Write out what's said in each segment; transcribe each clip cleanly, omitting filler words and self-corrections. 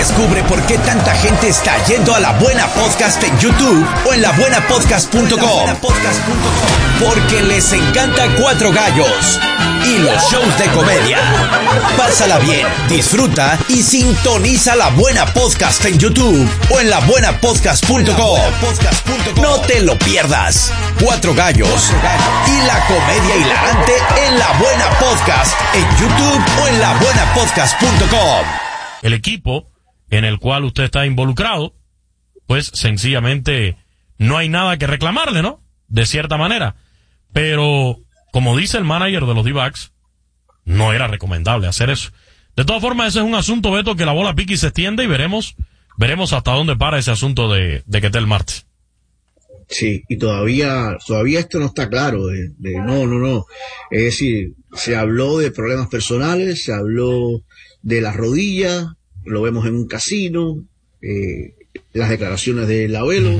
Descubre por qué tanta gente está yendo a La Buena Podcast en YouTube o en labuenapodcast.com. Porque les encanta Cuatro Gallos y los shows de comedia. Pásala bien, disfruta y sintoniza La Buena Podcast en YouTube o en labuenapodcast.com. No te lo pierdas. Cuatro Gallos y la comedia hilarante en La Buena Podcast en YouTube o en labuenapodcast.com. El equipo en el cual usted está involucrado, pues sencillamente no hay nada que reclamarle, ¿no? De cierta manera. Pero, como dice el manager de los D-backs, no era recomendable hacer eso. De todas formas, ese es un asunto, Beto, que la bola pique y se extiende y veremos hasta dónde para ese asunto de Ketel Marte. Sí, y todavía esto no está claro, no. Es decir, se habló de problemas personales, se habló de las rodillas, lo vemos en un casino, las declaraciones del abuelo,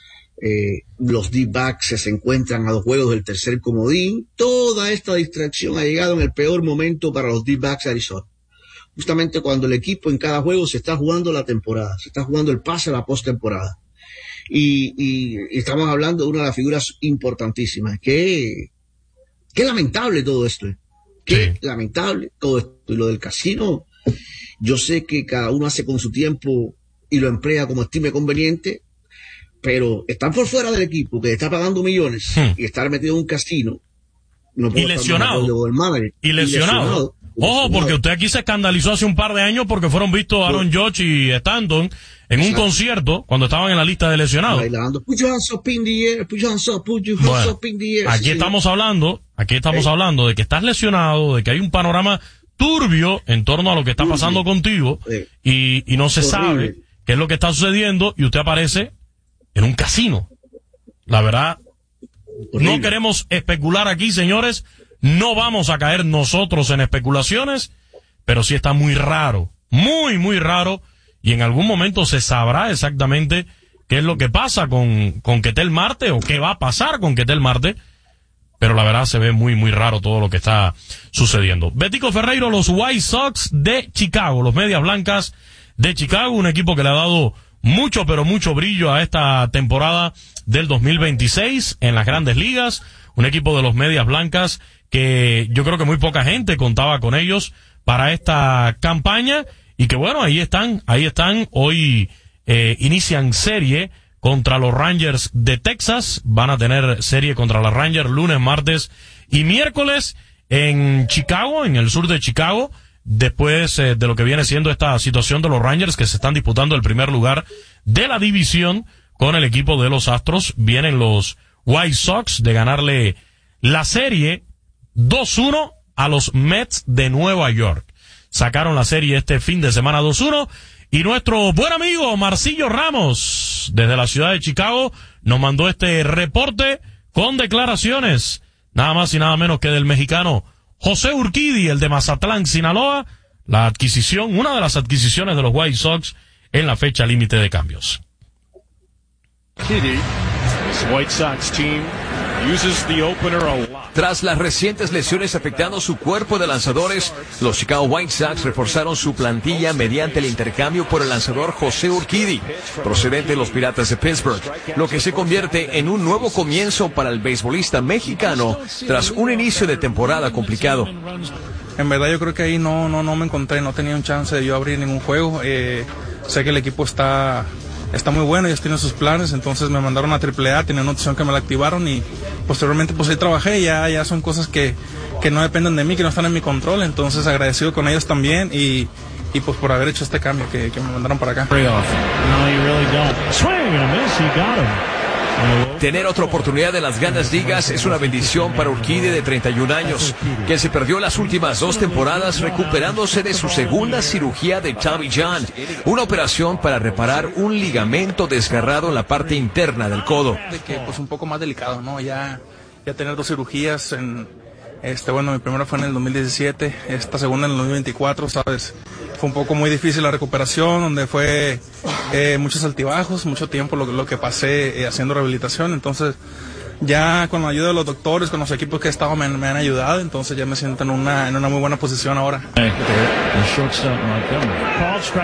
los D-backs se encuentran a 2 juegos del tercer comodín. Toda esta distracción ha llegado en el peor momento para los D-backs de Arizona. Justamente cuando el equipo en cada juego se está jugando la temporada, se está jugando el pase a la postemporada. Y estamos hablando de una de las figuras importantísimas. Qué lamentable todo esto. Qué lamentable todo esto. Y lo del casino, yo sé que cada uno hace con su tiempo y lo emplea como estime conveniente, pero estar por fuera del equipo que está pagando millones y estar metido en un casino. No puedo y lesionado. Ojo, porque usted aquí se escandalizó hace un par de años porque fueron vistos Aaron Judge y Stanton en un concierto cuando estaban en la lista de lesionados. Bailando. Put your hands up in the air, put your hands up in the air. Aquí estamos hablando de que estás lesionado, de que hay un panorama turbio en torno a lo que está pasando contigo y no se sabe qué es lo que está sucediendo y usted aparece en un casino. La verdad, no queremos especular aquí, señores. No vamos a caer nosotros en especulaciones, pero sí está muy raro, muy raro, y en algún momento se sabrá exactamente qué es lo que pasa con Ketel Marte o qué va a pasar con Ketel Marte, pero la verdad se ve muy raro todo lo que está sucediendo. Betico Ferreiro, los White Sox de Chicago, los Medias Blancas de Chicago, un equipo que le ha dado mucho, pero mucho brillo a esta temporada del 2026 en las Grandes Ligas, un equipo de los Medias Blancas que yo creo que muy poca gente contaba con ellos para esta campaña y que bueno, ahí están, hoy inician serie contra los Rangers de Texas, van a tener serie contra los Rangers lunes, martes y miércoles en Chicago, en el sur de Chicago, después de lo que viene siendo esta situación de los Rangers que se están disputando el primer lugar de la división con el equipo de los Astros. Vienen los White Sox de ganarle la serie 2-1 a los Mets de Nueva York. Sacaron la serie este fin de semana 2-1 y nuestro buen amigo Marcillo Ramos desde la ciudad de Chicago nos mandó este reporte con declaraciones nada más y nada menos que del mexicano José Urquidy, el de Mazatlán, Sinaloa, una de las adquisiciones de los White Sox en la fecha límite de cambios. White Sox team uses the opener a lot. Tras las recientes lesiones afectando su cuerpo de lanzadores, los Chicago White Sox reforzaron su plantilla mediante el intercambio por el lanzador José Urquidy, procedente de los Piratas de Pittsburgh, lo que se convierte en un nuevo comienzo para el beisbolista mexicano tras un inicio de temporada complicado. En verdad yo creo que ahí no me encontré, no tenía un chance de yo abrir ningún juego. Sé que el equipo está muy bueno, ellos tienen sus planes, entonces me mandaron a AAA, tenían una opción que me la activaron y posteriormente pues ahí trabajé, ya son cosas que no dependen de mí, que no están en mi control, entonces agradecido con ellos también y pues por haber hecho este cambio que me mandaron para acá. Tener otra oportunidad en las Grandes Ligas es una bendición para Urquidy de 31 años, que se perdió las últimas 2 temporadas recuperándose de su segunda cirugía de Tommy John, una operación para reparar un ligamento desgarrado en la parte interna del codo. Pues un poco más delicado, ¿no? Ya tener 2 cirugías mi primera fue en el 2017, esta segunda en el 2024, ¿sabes? Fue un poco muy difícil la recuperación, donde fue muchos altibajos, mucho tiempo lo que pasé haciendo rehabilitación, entonces ya con la ayuda de los doctores, con los equipos que he estado me han ayudado, entonces ya me siento en una muy buena posición ahora.